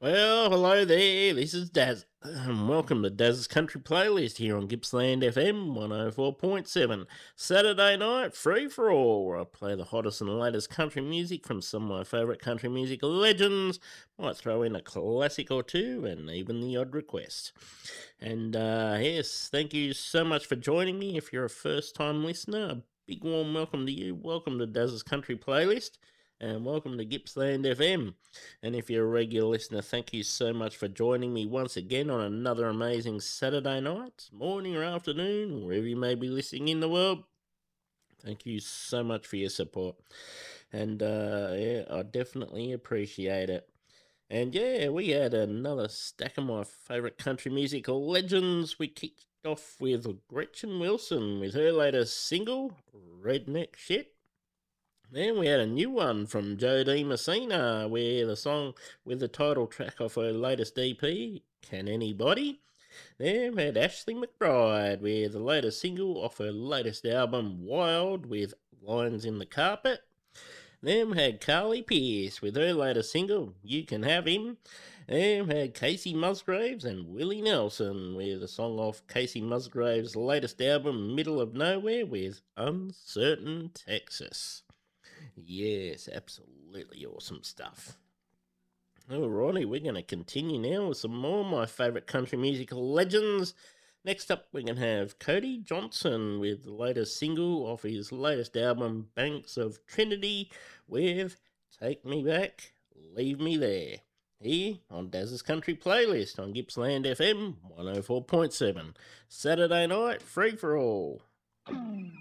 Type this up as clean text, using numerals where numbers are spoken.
Well, hello there. This is Daz. Welcome to Daz's Country Playlist here on Gippsland FM 104.7. Saturday night, free for all, where I play the hottest and latest country music from some of my favourite country music legends. Might throw in a classic or two and even the odd request. And yes, thank you so much for joining me. If you're a first time listener, a big warm welcome to you. Welcome to Daz's Country Playlist. And welcome to Gippsland FM. And if you're a regular listener, thank you so much for joining me once again on another amazing Saturday night, morning or afternoon, wherever you may be listening in the world. Thank you so much for your support. And yeah, I definitely appreciate it. And yeah, we had another stack of my favourite country music legends. We kicked off with Gretchen Wilson with her latest single, Redneck Shit. Then we had a new one from Jodie Messina, where the song with the title track off her latest EP, Can Anybody? Then we had Ashley McBride with the latest single off her latest album, Wild, with Lines in the Carpet. Then we had Carly Pearce with her latest single, You Can Have Him. Then we had Casey Musgraves and Willie Nelson with a song off Casey Musgraves' latest album, Middle of Nowhere, with Uncertain Texas. Yes, absolutely awesome stuff. Alrighty, we're going to continue now with some more of my favourite country musical legends. Next up, we're going to have Cody Johnson with the latest single off his latest album, Banks of Trinity, with Take Me Back, Leave Me There. Here on Daz's Country Playlist on Gippsland FM 104.7. Saturday night, free for all.